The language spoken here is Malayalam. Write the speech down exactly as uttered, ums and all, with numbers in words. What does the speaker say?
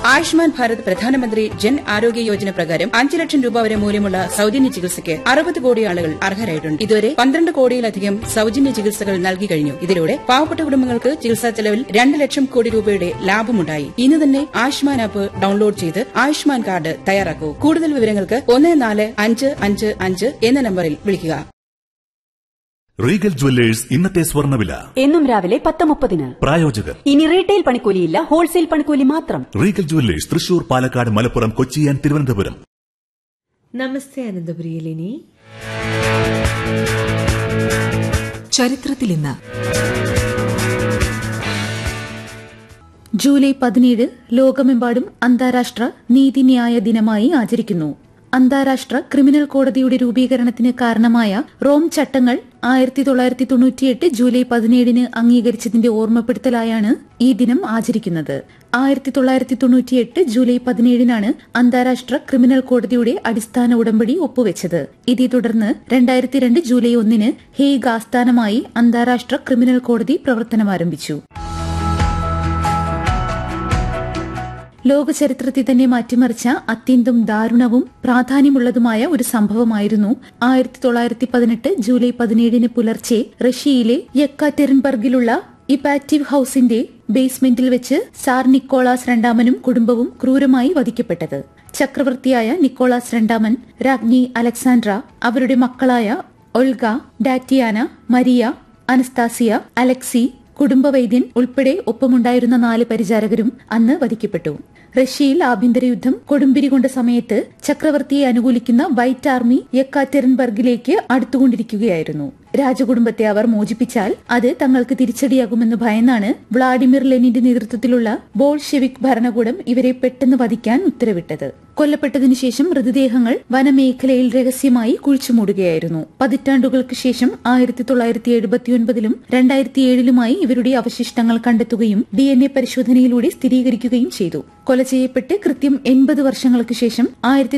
ആയുഷ്മാൻ ഭാരത് പ്രധാനമന്ത്രി ജൻ ആരോഗ്യ യോജന പ്രകാരം അഞ്ച് ലക്ഷം രൂപ വരെ മൂല്യമുള്ള സൌജന്യ ചികിത്സയ്ക്ക് അറുപത് കോടി ആളുകൾ അർഹരായിട്ടുണ്ട്. ഇതുവരെ പന്ത്രണ്ട് കോടിയിലധികം സൌജന്യ ചികിത്സകൾ നൽകി കഴിഞ്ഞു. ഇതിലൂടെ പാവപ്പെട്ട കുടുംബങ്ങൾക്ക് ചികിത്സാ ചെലവിൽ രണ്ട് ലക്ഷം കോടി രൂപയുടെ ലാഭമുണ്ടായി. ഇന്ന് തന്നെ ആയുഷ്മാൻ ആപ്പ് ഡൌൺലോഡ് ചെയ്ത് ആയുഷ്മാൻ കാർഡ് തയ്യാറാക്കൂ. കൂടുതൽ വിവരങ്ങൾക്ക് ഒന്ന് നാല് അഞ്ച് അഞ്ച് അഞ്ച് എന്ന നമ്പറിൽ വിളിക്കുക. റീഗൽ ജുവല്ലേഴ്സ് ഇന്നത്തെ സ്വർണ്ണവില എന്നും രാവിലെ പത്ത് മുപ്പതിന്. പ്രായോജകർ ഇനി റീറ്റെയിൽ പണിക്കൂലിയില്ല, ഹോൾസെയിൽ പണിക്കൂലി മാത്രം. Regal jewellers Thrissur, Palakkad, Malappuram, Kochi and Thiruvananthapuram. നമസ്തേ അനന്തപുരിയിലിനി ചരിത്രത്തിൽ ഇന്ന് ജൂലൈ പതിനേഴ് ലോകമെമ്പാടും അന്താരാഷ്ട്ര നീതിന്യായ ദിനമായി ആചരിക്കുന്നു. അന്താരാഷ്ട്ര ക്രിമിനൽ കോടതിയുടെ രൂപീകരണത്തിന് കാരണമായ റോം ചട്ടങ്ങൾ ആയിരത്തി തൊള്ളായിരത്തി തൊണ്ണൂറ്റിയെട്ട് ജൂലൈ പതിനേഴിന് അംഗീകരിച്ചതിന്റെ ഓർമ്മപ്പെടുത്തലായാണ് ഈ ദിനം ആചരിക്കുന്നത്. ആയിരത്തി തൊള്ളായിരത്തി തൊണ്ണൂറ്റിയെട്ട് ജൂലൈ പതിനേഴിനാണ് അന്താരാഷ്ട്ര ക്രിമിനൽ കോടതിയുടെ അടിസ്ഥാന ഉടമ്പടി ഒപ്പുവെച്ചത്. ഇതേ തുടർന്ന് രണ്ടായിരത്തി രണ്ട് ജൂലൈ ഒന്നിന് ഹേഗ് ആസ്ഥാനമായി അന്താരാഷ്ട്ര ക്രിമിനൽ കോടതി പ്രവർത്തനമാരംഭിച്ചു. ലോക ചരിത്രത്തിൽ തന്നെ മാറ്റിമറിച്ച അത്യന്തം ദാരുണവും പ്രാധാന്യമുള്ളതുമായ ഒരു സംഭവമായിരുന്നു ആയിരത്തി തൊള്ളായിരത്തി പതിനെട്ട് ജൂലൈ പതിനേഴിന് പുലർച്ചെ റഷ്യയിലെ യെക്കാറ്റെറിൻബർഗിലുള്ള ഇപാറ്റീവ് ഹൌസിന്റെ ബേസ്മെന്റിൽ വെച്ച് സാർ നിക്കോളാസ് രണ്ടാമനും കുടുംബവും ക്രൂരമായി വധിക്കപ്പെട്ടത്. ചക്രവർത്തിയായ നിക്കോളാസ് രണ്ടാമൻ, രാജ്ഞി അലക്സാൻഡ്ര, അവരുടെ മക്കളായ ഒൾഗ, ഡാറ്റിയാന, മരിയ, അനസ്താസിയ, അലക്സി, കുടുംബവൈദ്യൻ ഉൾപ്പെടെ ഒപ്പമുണ്ടായിരുന്ന നാല് പരിചാരകരും അന്ന് വധിക്കപ്പെട്ടു. റഷ്യയിൽ ആഭ്യന്തര യുദ്ധം കൊടുമ്പിരി കൊണ്ട സമയത്ത് ചക്രവർത്തിയെ അനുകൂലിക്കുന്ന വൈറ്റ് ആർമി യെക്കാറ്റെറിൻബർഗിലേക്ക് അടുത്തുകൊണ്ടിരിക്കുകയായിരുന്നു. രാജകുടുംബത്തെ അവർ മോചിപ്പിച്ചാൽ അത് തങ്ങൾക്ക് തിരിച്ചടിയാകുമെന്ന് ഭയന്നാണ് വ്ളാഡിമിർ ലെനിന്റെ നേതൃത്വത്തിലുള്ള ബോൾഷെവിക് ഭരണകൂടം ഇവരെ പെട്ടെന്ന് വധിക്കാൻ ഉത്തരവിട്ടത്. കൊല്ലപ്പെട്ടതിനു ശേഷം മൃതദേഹങ്ങൾ വനമേഖലയിൽ രഹസ്യമായി കുഴിച്ചുമൂടുകയായിരുന്നു. പതിറ്റാണ്ടുകൾക്ക് ശേഷം ആയിരത്തി തൊള്ളായിരത്തി എഴുപത്തിയൊൻപതിലും രണ്ടായിരത്തി ഏഴിലുമായി ഇവരുടെ അവശിഷ്ടങ്ങൾ കണ്ടെത്തുകയും ഡി എൻ എ പരിശോധനയിലൂടെ സ്ഥിരീകരിക്കുകയും ചെയ്തു. കൊല ചെയ്യപ്പെട്ട് കൃത്യം എൺപത് വർഷങ്ങൾക്ക് ശേഷം ആയിരത്തി